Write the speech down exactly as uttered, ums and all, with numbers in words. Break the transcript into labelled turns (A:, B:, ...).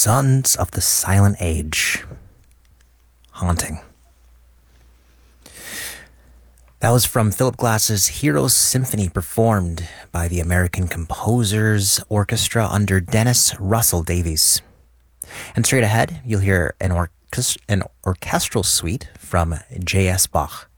A: Sons of the Silent Age. Haunting. That was from Philip Glass's Heroes Symphony, performed by the American Composers Orchestra under Dennis Russell Davies. And straight ahead, you'll hear an, orchest- an orchestral suite from J S. Bach.